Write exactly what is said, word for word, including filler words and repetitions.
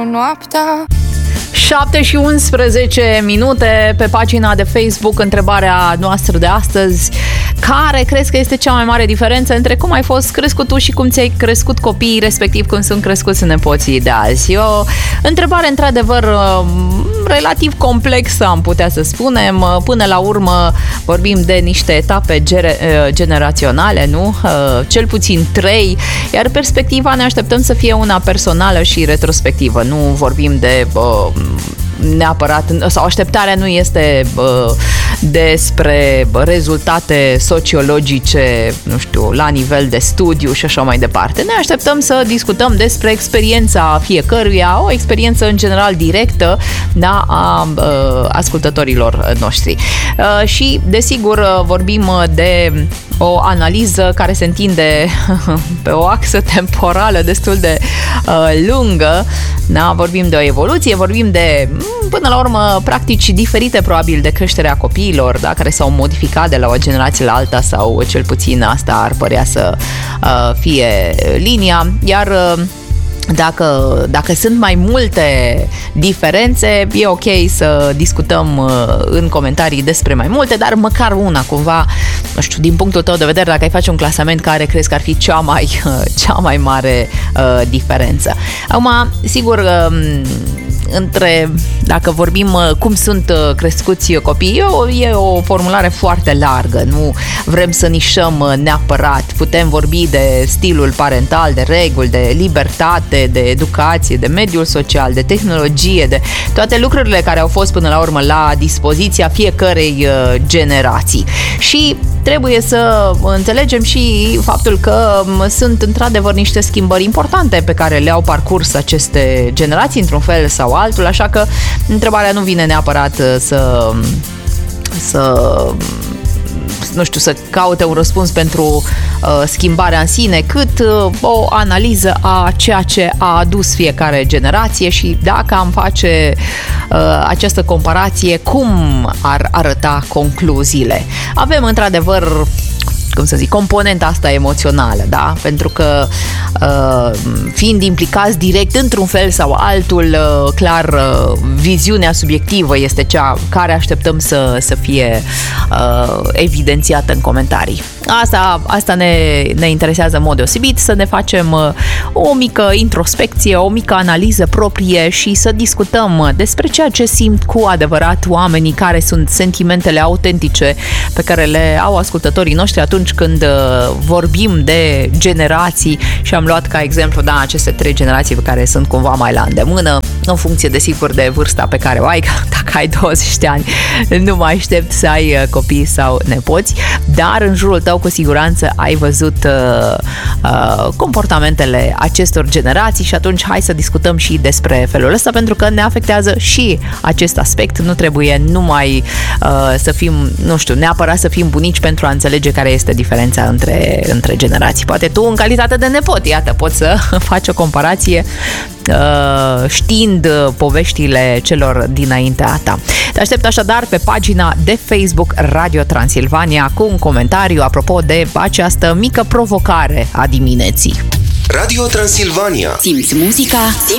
Noaptea. șapte și unsprezece minute pe pagina de Facebook. Întrebarea noastră de astăzi: care crezi că este cea mai mare diferență între cum ai fost crescut tu și cum ți-ai crescut copiii, respectiv cum sunt crescuți nepoții de azi? E o întrebare într-adevăr relativ complexă, am putea să spunem. Până la urmă vorbim de niște etape generaționale, nu? Cel puțin trei, iar perspectiva ne așteptăm să fie una personală și retrospectivă. Nu vorbim de neapărat, sau așteptarea nu este uh, despre rezultate sociologice, nu știu, la nivel de studiu și așa mai departe. Ne așteptăm să discutăm despre experiența fiecăruia, o experiență în general directă, da, a uh, ascultătorilor noștri. Uh, și, desigur, uh, vorbim de o analiză care se întinde pe o axă temporală destul de uh, lungă. Da? Vorbim de o evoluție, vorbim de, până la urmă, practici diferite probabil de creșterea copiilor, da? Care s-au modificat de la o generație la alta, sau cel puțin asta ar părea să uh, fie linia. Iar uh, Dacă, dacă sunt mai multe diferențe, e ok să discutăm în comentarii despre mai multe, dar măcar una, cumva, nu știu, din punctul tău de vedere, dacă ai face un clasament, care crezi că ar fi cea mai, cea mai mare uh, diferență. Acum, sigur, uh, între, dacă vorbim cum sunt crescuți copiii, e o formulare foarte largă, nu vrem să nișăm neapărat. Putem vorbi de stilul parental, de reguli, de libertate, de educație, de mediul social, de tehnologie, de toate lucrurile care au fost până la urmă la dispoziția fiecărei generații. Și trebuie să înțelegem și faptul că sunt într-adevăr niște schimbări importante pe care le-au parcurs aceste generații într-un fel sau altul, așa că întrebarea nu vine neapărat să să nu știu, să caute un răspuns pentru uh, schimbarea în sine, cât uh, o analiză a ceea ce a adus fiecare generație și dacă am face uh, această comparație, cum ar arăta concluziile. Avem într-adevăr, cum să zic, componenta asta emoțională, da? Pentru că uh, fiind implicați direct într-un fel sau altul, uh, clar, uh, viziunea subiectivă este cea care așteptăm să, să fie uh, evidențiată în comentarii. Asta, asta ne, ne interesează în mod deosebit, să ne facem uh, o mică introspecție, o mică analiză proprie și să discutăm despre ceea ce simt cu adevărat oamenii, care sunt sentimentele autentice pe care le au ascultătorii noștri atunci când uh, vorbim de generații, și am luat ca exemplu, da, aceste trei generații pe care sunt cumva mai la îndemână, în funcție, desigur, de vârsta pe care o ai. Dacă ai douăzeci de ani, nu mai aștept să ai copii sau nepoți, dar în jurul tău cu siguranță ai văzut uh, uh, comportamentele acestor generații și atunci hai să discutăm și despre felul ăsta, pentru că ne afectează și acest aspect. Nu trebuie numai uh, să fim, nu știu, neapărat să fim bunici pentru a înțelege care este diferența între, între generații. Poate tu, în calitate de nepot, iată, poți să faci o comparație uh, știind poveștile celor dinaintea ta. Te aștept așadar pe pagina de Facebook Radio Transilvania cu un comentariu apropo de această mică provocare a dimineții. Radio Transilvania. Simți muzica, simți